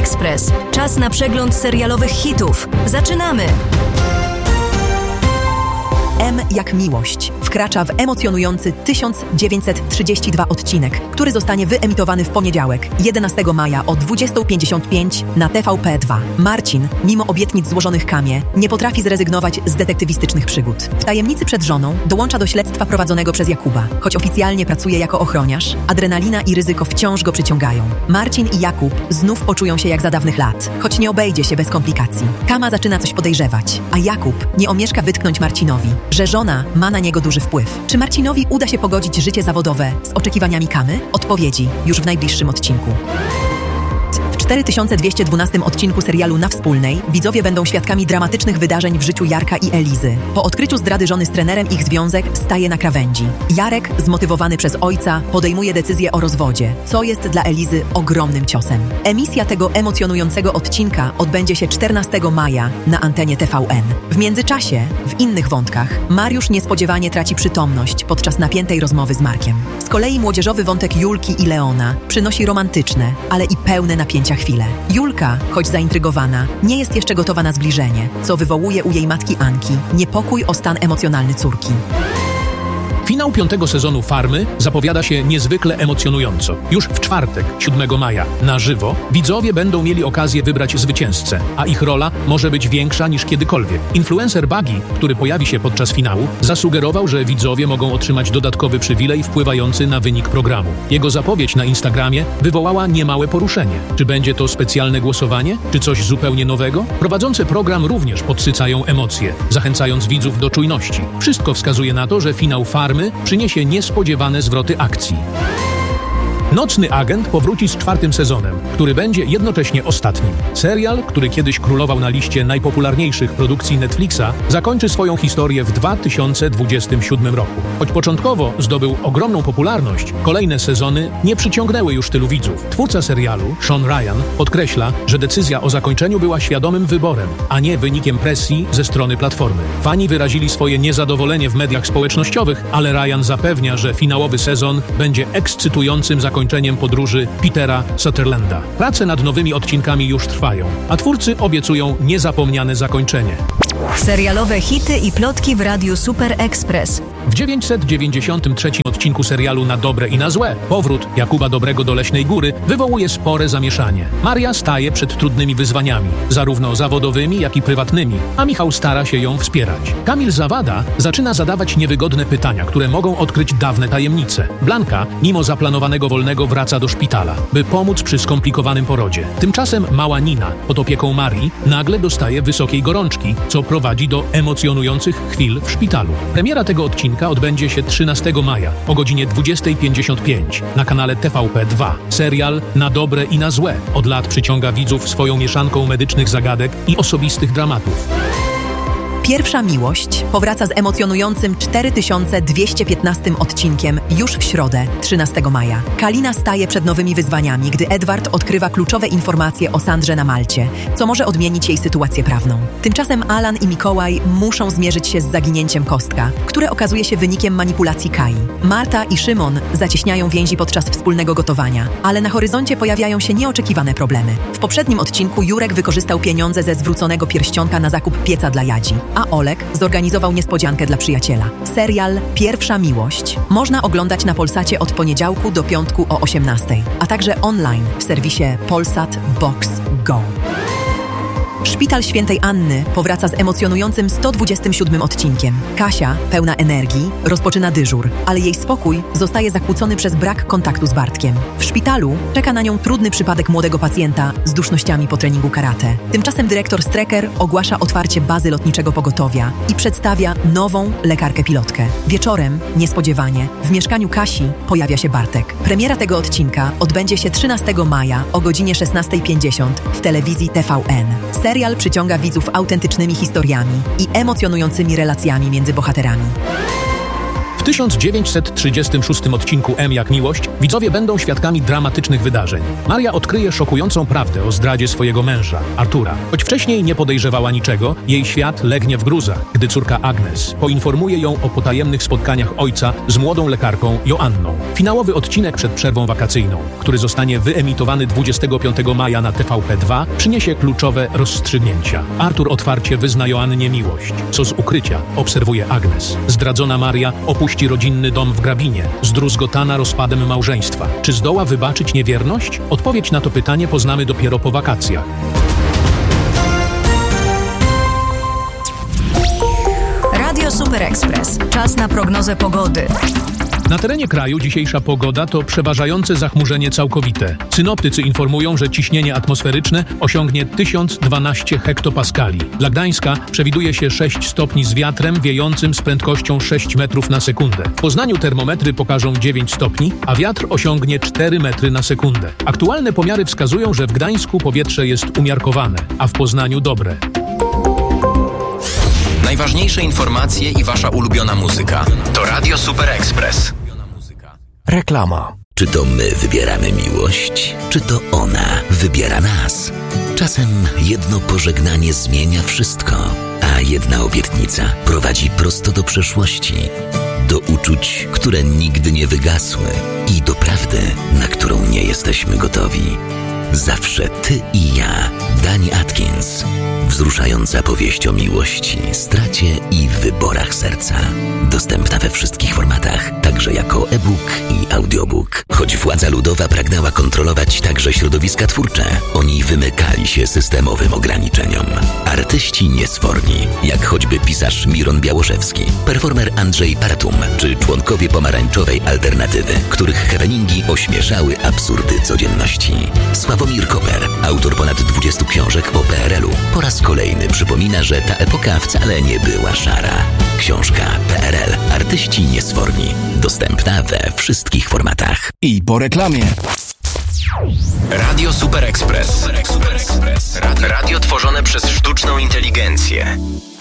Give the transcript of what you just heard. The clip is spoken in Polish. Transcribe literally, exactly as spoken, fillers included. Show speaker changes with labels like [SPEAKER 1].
[SPEAKER 1] Express. Czas na przegląd serialowych hitów. Zaczynamy!
[SPEAKER 2] M jak miłość wkracza w emocjonujący tysiąc dziewięćset trzydziesty drugi odcinek, który zostanie wyemitowany w poniedziałek, jedenastego maja o dwudziesta pięćdziesiąt pięć na T V P dwa. Marcin, mimo obietnic złożonych Kamie, nie potrafi zrezygnować z detektywistycznych przygód. W tajemnicy przed żoną dołącza do śledztwa prowadzonego przez Jakuba. Choć oficjalnie pracuje jako ochroniarz, adrenalina i ryzyko wciąż go przyciągają. Marcin i Jakub znów poczują się jak za dawnych lat, choć nie obejdzie się bez komplikacji. Kama zaczyna coś podejrzewać, a Jakub nie omieszka wytknąć Marcinowi, że żona ma na niego duży wpływ. Czy Marcinowi uda się pogodzić życie zawodowe z oczekiwaniami Kamy? Odpowiedzi już w najbliższym odcinku. W cztery tysiące dwieście dwunastym odcinku serialu Na Wspólnej widzowie będą świadkami dramatycznych wydarzeń w życiu Jarka i Elizy. Po odkryciu zdrady żony z trenerem ich związek staje na krawędzi. Jarek, zmotywowany przez ojca, podejmuje decyzję o rozwodzie, co jest dla Elizy ogromnym ciosem. Emisja tego emocjonującego odcinka odbędzie się czternastego maja na antenie T V N. W międzyczasie, w innych wątkach, Mariusz niespodziewanie traci przytomność podczas napiętej rozmowy z Markiem. Z kolei młodzieżowy wątek Julki i Leona przynosi romantyczne, ale i pełne napięcia chwilę. Julka, choć zaintrygowana, nie jest jeszcze gotowa na zbliżenie, co wywołuje u jej matki Anki niepokój o stan emocjonalny córki.
[SPEAKER 3] Finał piątego sezonu Farmy zapowiada się niezwykle emocjonująco. Już w czwartek, siódmego maja, na żywo, widzowie będą mieli okazję wybrać zwycięzcę, a ich rola może być większa niż kiedykolwiek. Influencer Buggy, który pojawi się podczas finału, zasugerował, że widzowie mogą otrzymać dodatkowy przywilej wpływający na wynik programu. Jego zapowiedź na Instagramie wywołała niemałe poruszenie. Czy będzie to specjalne głosowanie, czy coś zupełnie nowego? Prowadzący program również podsycają emocje, zachęcając widzów do czujności. Wszystko wskazuje na to, że finał Farmy przyniesie niespodziewane zwroty akcji. Nocny Agent powróci z czwartym sezonem, który będzie jednocześnie ostatnim. Serial, który kiedyś królował na liście najpopularniejszych produkcji Netflixa, zakończy swoją historię w dwa tysiące dwudziestym siódmym roku. Choć początkowo zdobył ogromną popularność, kolejne sezony nie przyciągnęły już tylu widzów. Twórca serialu, Sean Ryan, podkreśla, że decyzja o zakończeniu była świadomym wyborem, a nie wynikiem presji ze strony platformy. Fani wyrazili swoje niezadowolenie w mediach społecznościowych, ale Ryan zapewnia, że finałowy sezon będzie ekscytującym zakończeniem podróży Petera Sutherlanda. Prace nad nowymi odcinkami już trwają, a twórcy obiecują niezapomniane zakończenie.
[SPEAKER 1] Serialowe hity i plotki w Radiu Super Express.
[SPEAKER 3] W dziewięćset dziewięćdziesiątym trzecim odcinku serialu Na dobre i na złe powrót Jakuba Dobrego do Leśnej Góry wywołuje spore zamieszanie. Maria staje przed trudnymi wyzwaniami, zarówno zawodowymi, jak i prywatnymi, a Michał stara się ją wspierać. Kamil Zawada zaczyna zadawać niewygodne pytania, które mogą odkryć dawne tajemnice. Blanka, mimo zaplanowanego wolnego, wraca do szpitala, by pomóc przy skomplikowanym porodzie. Tymczasem mała Nina, pod opieką Marii, nagle dostaje wysokiej gorączki, co prowadzi do emocjonujących chwil w szpitalu. Premiera tego odcinka odbędzie się trzynastego maja o godzinie dwudziesta pięćdziesiąt pięć na kanale T V P dwa. Serial Na dobre i na złe od lat przyciąga widzów swoją mieszanką medycznych zagadek i osobistych dramatów.
[SPEAKER 2] Pierwsza miłość powraca z emocjonującym cztery tysiące dwieście piętnastym odcinkiem już w środę, trzynastego maja. Kalina staje przed nowymi wyzwaniami, gdy Edward odkrywa kluczowe informacje o Sandrze na Malcie, co może odmienić jej sytuację prawną. Tymczasem Alan i Mikołaj muszą zmierzyć się z zaginięciem Kostka, które okazuje się wynikiem manipulacji Kai. Marta i Szymon zacieśniają więzi podczas wspólnego gotowania, ale na horyzoncie pojawiają się nieoczekiwane problemy. W poprzednim odcinku Jurek wykorzystał pieniądze ze zwróconego pierścionka na zakup pieca dla Jadzi, a Olek zorganizował niespodziankę dla przyjaciela. Serial Pierwsza miłość można oglądać na Polsacie od poniedziałku do piątku o osiemnastej, a także online w serwisie Polsat Box Go. Szpital Świętej Anny powraca z emocjonującym sto dwudziestym siódmym odcinkiem. Kasia, pełna energii, rozpoczyna dyżur, ale jej spokój zostaje zakłócony przez brak kontaktu z Bartkiem. W szpitalu czeka na nią trudny przypadek młodego pacjenta z dusznościami po treningu karate. Tymczasem dyrektor Strecker ogłasza otwarcie bazy lotniczego pogotowia i przedstawia nową lekarkę pilotkę. Wieczorem, niespodziewanie, w mieszkaniu Kasi pojawia się Bartek. Premiera tego odcinka odbędzie się trzynastego maja o godzinie szesnasta pięćdziesiąt w telewizji T V N. Serial przyciąga widzów autentycznymi historiami i emocjonującymi relacjami między bohaterami.
[SPEAKER 3] tysiąc dziewięćset trzydziestym szóstym odcinku M jak miłość widzowie będą świadkami dramatycznych wydarzeń. Maria odkryje szokującą prawdę o zdradzie swojego męża, Artura. Choć wcześniej nie podejrzewała niczego, jej świat legnie w gruzach, gdy córka Agnes poinformuje ją o potajemnych spotkaniach ojca z młodą lekarką Joanną. Finałowy odcinek przed przerwą wakacyjną, który zostanie wyemitowany dwudziestego piątego maja na T V P dwa, przyniesie kluczowe rozstrzygnięcia. Artur otwarcie wyzna Joannie miłość, co z ukrycia obserwuje Agnes. Zdradzona Maria opuści rodzinny dom w Grabinie, zdruzgotana rozpadem małżeństwa. Czy zdoła wybaczyć niewierność? Odpowiedź na to pytanie poznamy dopiero po wakacjach.
[SPEAKER 1] Radio Super Express. Czas na prognozę pogody.
[SPEAKER 3] Na terenie kraju dzisiejsza pogoda to przeważające zachmurzenie całkowite. Synoptycy informują, że ciśnienie atmosferyczne osiągnie tysiąc dwanaście hektopaskali. Dla Gdańska przewiduje się sześć stopni z wiatrem wiejącym z prędkością sześć metrów na sekundę. W Poznaniu termometry pokażą dziewięć stopni, a wiatr osiągnie cztery metry na sekundę. Aktualne pomiary wskazują, że w Gdańsku powietrze jest umiarkowane, a w Poznaniu dobre.
[SPEAKER 4] Najważniejsze informacje i wasza ulubiona muzyka to Radio Super Express.
[SPEAKER 5] Reklama.
[SPEAKER 6] Czy to my wybieramy miłość, czy to ona wybiera nas? Czasem jedno pożegnanie zmienia wszystko, a jedna obietnica prowadzi prosto do przeszłości, do uczuć, które nigdy nie wygasły i do prawdy, na którą nie jesteśmy gotowi. Zawsze ty i ja. Dani Atkins. Wzruszająca powieść o miłości, stracie i wyborach serca. Dostępna we wszystkich formatach, także jako e-book i audiobook. Choć władza ludowa pragnęła kontrolować także środowiska twórcze, oni wymykali się systemowym ograniczeniom. Artyści niesforni, jak choćby pisarz Miron Białoszewski, performer Andrzej Partum, czy członkowie pomarańczowej alternatywy, których happeningi ośmieszały absurdy codzienności. Sławomir Koper, autor ponad dwudziestu książek o P R L u, po raz kolejny przypomina, że ta epoka wcale nie była szara. Książka P R L. Artyści niesforni. Dostępna we wszystkich formatach.
[SPEAKER 5] I po reklamie.
[SPEAKER 4] Radio Super Express. Radio, radio tworzone przez sztuczną inteligencję.